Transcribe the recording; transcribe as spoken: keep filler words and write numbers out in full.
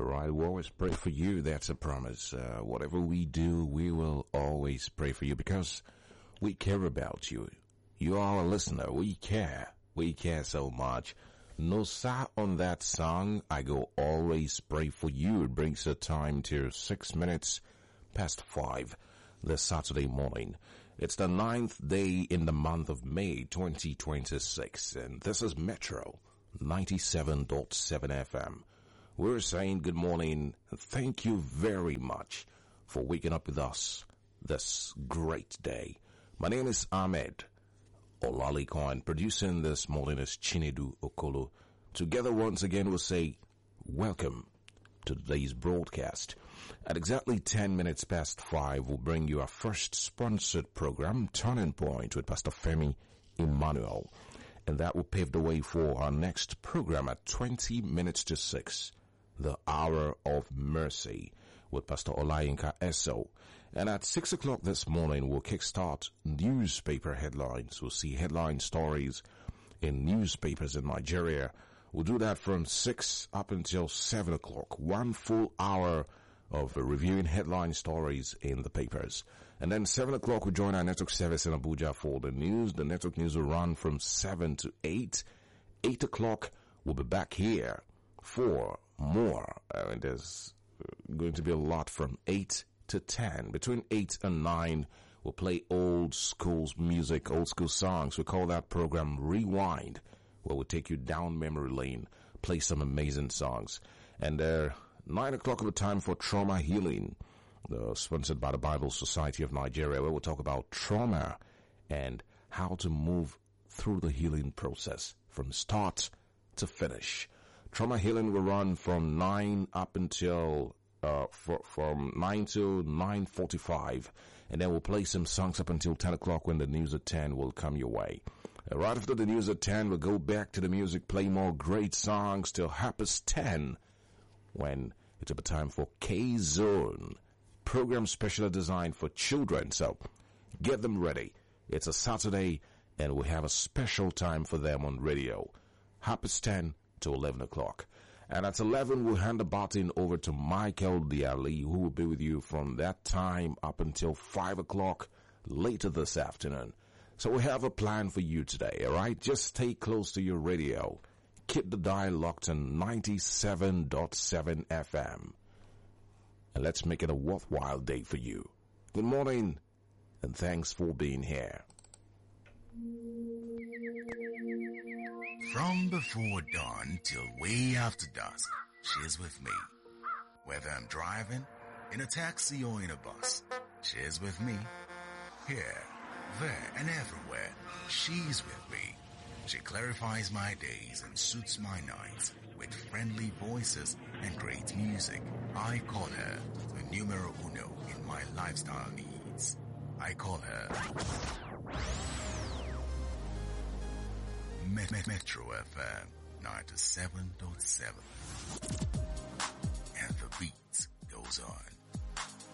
All right, we'll always pray for you. That's a promise. Uh, whatever we do, we will always pray for you because we care about you. You are a listener. We care. We care so much. No sa on that song. I go always pray for you. It brings the time to six minutes past five this Saturday morning. It's the ninth day in the month of May twenty twenty-six, and this is Metro ninety-seven point seven F M. We're saying good morning and thank you very much for waking up with us this great day. My name is Ahmed Olalekan. Producing this morning is Chinedu Okolo. Together once again we'll say welcome to today's broadcast. At exactly ten minutes past five, we'll bring you our first sponsored program, Turning Point, with Pastor Femi Emmanuel. And that will pave the way for our next program at twenty minutes to six, The Hour of Mercy, with Pastor Olayinka Eso. And at six o'clock this morning, we'll kickstart newspaper headlines. We'll see headline stories in newspapers in Nigeria. We'll do that from six up until seven o'clock. One full hour of reviewing headline stories in the papers. And then seven o'clock we'll join our network service in Abuja for the news. The network news will run from seven to eight. eight o'clock we'll be back here for more. Uh, and there's going to be a lot from eight to ten. Between eight and nine we'll play old school music, old school songs. We call that program Rewind, where we'll take you down memory lane, play some amazing songs. And uh Nine o'clock of the time for Trauma Healing, uh, sponsored by the Bible Society of Nigeria, where we'll talk about trauma and how to move through the healing process from start to finish. Trauma Healing will run from nine up until uh for, from nine to nine forty-five, and then we'll play some songs up until ten o'clock when the news at ten will come your way. Uh, right after the news at ten, we'll go back to the music, play more great songs till half past ten, when it's about time for K-Zone, program specially designed for children. So get them ready. It's a Saturday and we have a special time for them on radio. Half past ten to eleven o'clock. And at eleven, we'll hand the baton over to Michael Diali, who will be with you from that time up until five o'clock later this afternoon. So we have a plan for you today, all right? Just stay close to your radio. Keep the dial locked on ninety-seven point seven F M. And let's make it a worthwhile day for you. Good morning, and thanks for being here. From before dawn till way after dusk, she's with me. Whether I'm driving, in a taxi or in a bus, she's with me. Here, there, and everywhere, she's with me. She clarifies my days and suits my nights with friendly voices and great music. I call her the numero uno in my lifestyle needs. I call her Met- Metro F M ninety-seven point seven. And the beat goes on.